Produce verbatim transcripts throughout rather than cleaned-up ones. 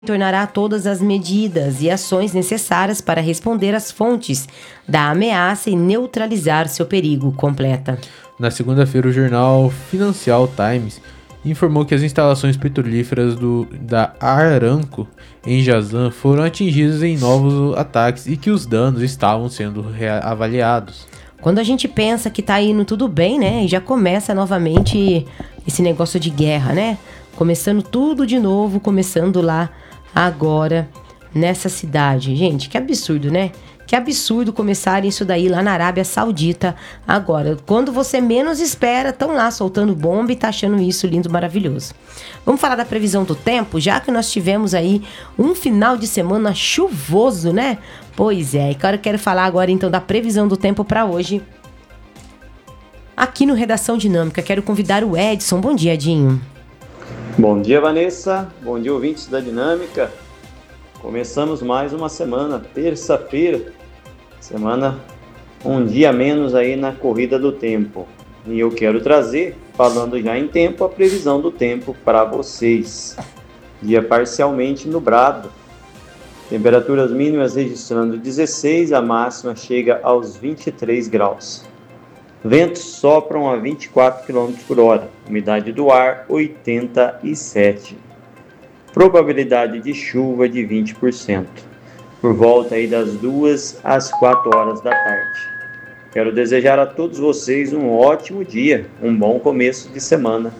tornará todas as medidas e ações necessárias para responder às fontes da ameaça e neutralizar seu perigo, completa. Na segunda-feira, o jornal Financial Times informou que as instalações petrolíferas do, da Aramco em Jazan foram atingidas em novos ataques e que os danos estavam sendo reavaliados. Quando a gente pensa que tá indo tudo bem, né, e já começa novamente esse negócio de guerra, né, começando tudo de novo, começando lá agora nessa cidade. Gente, que absurdo, né? Que absurdo começarem isso daí lá na Arábia Saudita agora. Quando você menos espera, estão lá soltando bomba e tá achando isso lindo, maravilhoso. Vamos falar da previsão do tempo, já que nós tivemos aí um final de semana chuvoso, né? Pois é, e claro, eu quero falar agora então da previsão do tempo para hoje. Aqui no Redação Dinâmica, quero convidar o Edson. Bom dia, Edinho. Bom dia, Vanessa. Bom dia, ouvintes da Dinâmica. Começamos mais uma semana, terça-feira. Semana, um dia menos aí na corrida do tempo. E eu quero trazer, falando já em tempo, a previsão do tempo para vocês. Dia parcialmente nublado. Temperaturas mínimas registrando dezesseis, a máxima chega aos vinte e três graus. Ventos sopram a vinte e quatro quilômetros por hora. Umidade do ar, oitenta e sete por cento. Probabilidade de chuva de vinte por cento. Por volta aí das duas às quatro horas da tarde. Quero desejar a todos vocês um ótimo dia, um bom começo de semana.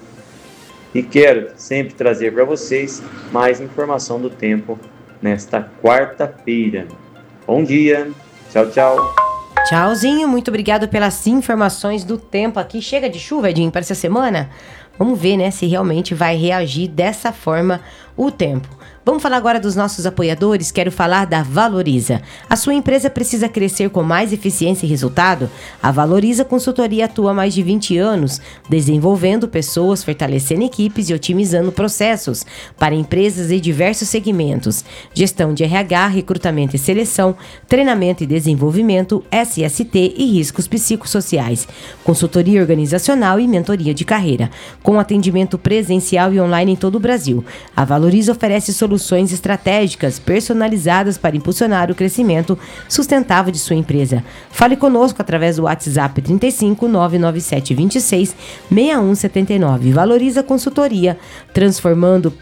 E quero sempre trazer para vocês mais informação do tempo nesta quarta-feira. Bom dia, tchau, tchau. Tchauzinho, muito obrigado pelas informações do tempo aqui. Chega de chuva, Edinho, para essa semana? Vamos ver, né, se realmente vai reagir dessa forma o tempo. Vamos falar agora dos nossos apoiadores. Quero falar da Valoriza. A sua empresa precisa crescer com mais eficiência e resultado? A Valoriza Consultoria atua há mais de vinte anos, desenvolvendo pessoas, fortalecendo equipes e otimizando processos para empresas em diversos segmentos. Gestão de R H, recrutamento e seleção, treinamento e desenvolvimento, S S T e riscos psicossociais. Consultoria organizacional e mentoria de carreira. Com atendimento presencial e online em todo o Brasil. A Valoriza oferece soluções soluções estratégicas personalizadas para impulsionar o crescimento sustentável de sua empresa. Fale conosco através do WhatsApp trinta e cinco, nove nove sete, vinte e seis, sessenta e um setenta e nove. Valoriza Consultoria, transformando,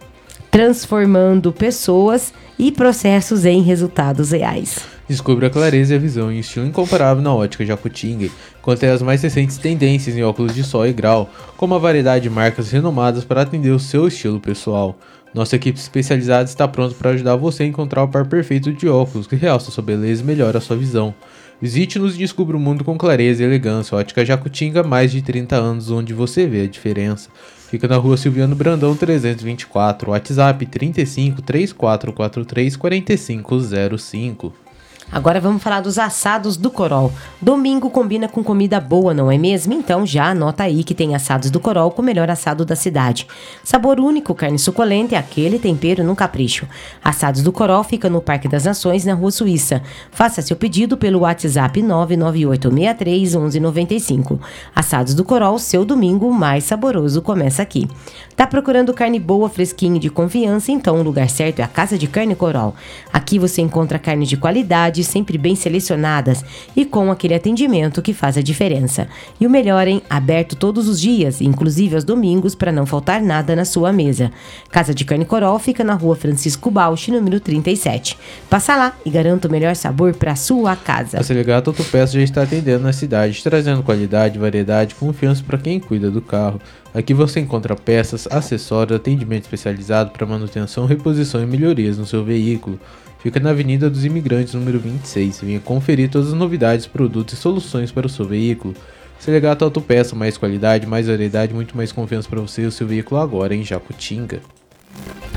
transformando pessoas e processos em resultados reais. Descubra a clareza e a visão em estilo incomparável na ótica Jacutinga. Contém as mais recentes tendências em óculos de sol e grau, com uma variedade de marcas renomadas para atender o seu estilo pessoal. Nossa equipe especializada está pronta para ajudar você a encontrar o par perfeito de óculos que realça sua beleza e melhora a sua visão. Visite-nos e descubra o mundo com clareza e elegância. Ótica Jacutinga, mais de trinta anos, onde você vê a diferença. Fica na rua Silviano Brandão trezentos e vinte e quatro, WhatsApp trinta e cinco, três quatro quatro três, quatro cinco zero cinco. Agora vamos falar dos assados do Corol. Domingo combina com comida boa, não é mesmo? Então já anota aí que tem assados do Corol com o melhor assado da cidade. Sabor único, carne suculenta e aquele tempero no capricho. Assados do Corol fica no Parque das Nações, na Rua Suíça. Faça seu pedido pelo WhatsApp nove nove oito seis três, um um nove cinco. Assados do Corol, seu domingo mais saboroso começa aqui. Tá procurando carne boa, fresquinha e de confiança? Então o lugar certo é a Casa de Carne Corol. Aqui você encontra carne de qualidade, sempre bem selecionadas e com aquele atendimento que faz a diferença. E o melhor, hein? Aberto todos os dias, inclusive aos domingos, para não faltar nada na sua mesa. Casa de Carne Corol fica na Rua Francisco Bausch, número trinta e sete. Passa lá e garanta o melhor sabor para sua casa. A Selegato Autopeças já está atendendo na cidade, trazendo qualidade, variedade e confiança para quem cuida do carro. Aqui você encontra peças, acessórios, atendimento especializado para manutenção, reposição e melhorias no seu veículo. Fica na Avenida dos Imigrantes, número vinte e seis. Venha conferir todas as novidades, produtos e soluções para o seu veículo. Selegato Autopeça, mais qualidade, mais variedade, muito mais confiança para você e o seu veículo agora em Jacutinga.